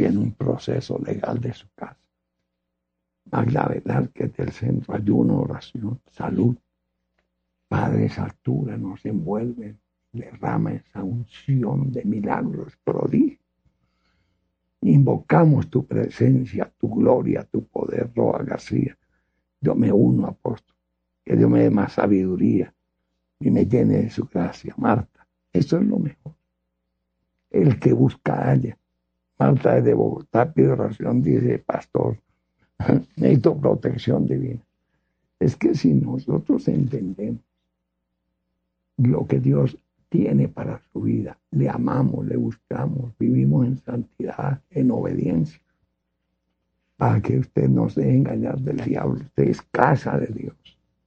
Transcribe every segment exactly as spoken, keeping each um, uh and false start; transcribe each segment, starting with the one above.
tiene un proceso legal de su casa. Magda Velázquez del Centro Ayuno, Oración, Salud. Padre, esa altura nos envuelve, derrama esa unción de milagros, prodigios. Invocamos tu presencia, tu gloria, tu poder, Roa García. Yo me uno, apóstol, que Dios me dé más sabiduría y me llene de su gracia. Marta, eso es lo mejor. El que busca halla. Marta desde Bogotá pide oración, dice pastor, necesito protección divina. Es que si nosotros entendemos lo que Dios tiene para su vida, le amamos, le buscamos, vivimos en santidad, en obediencia, para que usted no se deje engañar del diablo. Usted es casa de Dios.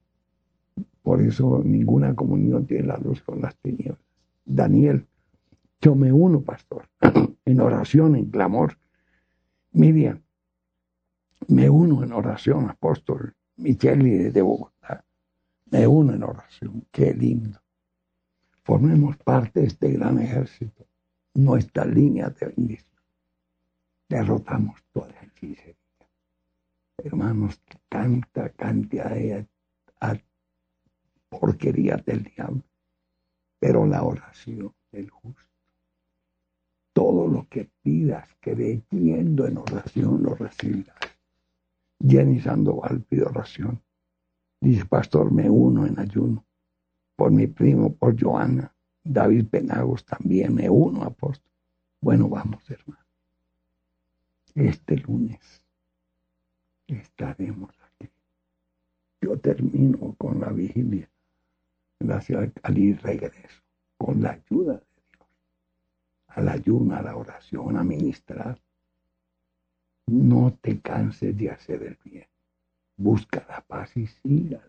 Por eso ninguna comunión tiene la luz con las tinieblas. Daniel, yo me uno, pastor, en oración, en clamor. Miriam, me uno en oración, apóstol. Micheli desde Bogotá, me uno en oración. Qué lindo. Formemos parte de este gran ejército, nuestra línea de bendición. Derrotamos toda hechicería. Hermanos, tanta cantidad de porquerías del diablo, pero la oración del justo. Todo lo que pidas, creyendo en oración, lo recibirás. Jenny Sandoval pide oración. Dice, pastor, me uno en ayuno. Por mi primo, por Joana. David Penagos también, me uno, apóstol. Bueno, vamos, hermano. Este lunes estaremos aquí. Yo termino con la vigilia en la ciudad de Cali y regreso con la ayuda de Dios. Al ayuno, a la oración, a ministrar. No te canses de hacer el bien. Busca la paz y sígala.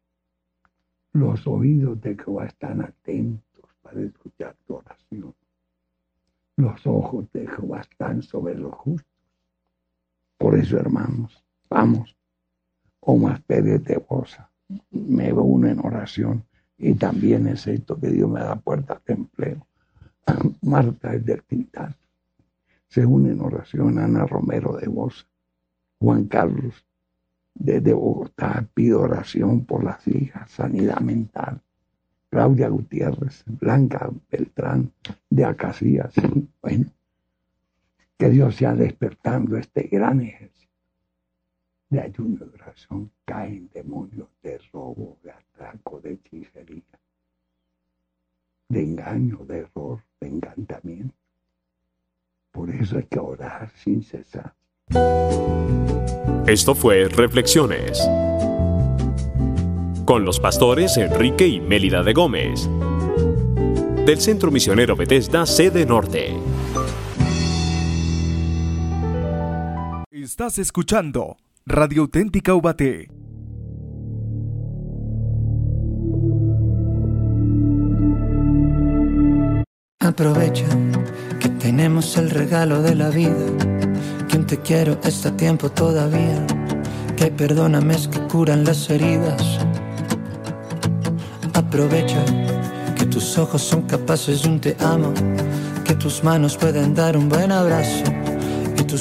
Los oídos de Jehová están atentos para escuchar tu oración. Los ojos de Jehová están sobre los justos. Por eso, hermanos, vamos. Omar Pérez de Bosa, me uno en oración y también necesito que Dios me da puertas de empleo. Marta es del Quintal. Se une en oración Ana Romero de Bosa. Juan Carlos desde Bogotá pide oración por las hijas, sanidad mental. Claudia Gutiérrez, Blanca Beltrán de Acacias. Bueno, que Dios sea despertando este gran ejército de ayuno y oración. Caen demonios de robo, de atraco, de hechicería, de engaño, de error, de encantamiento. Por eso hay que orar sin cesar. Esto fue Reflexiones con los pastores Enrique y Mélida de Gómez del Centro Misionero Bethesda, sede norte. Estás escuchando Radio Auténtica Ubaté. Aprovecha que tenemos el regalo de la vida. Quien te quiero está a tiempo todavía. Que hay perdónames que curan las heridas. Aprovecha que tus ojos son capaces de un te amo. Que tus manos pueden dar un buen abrazo.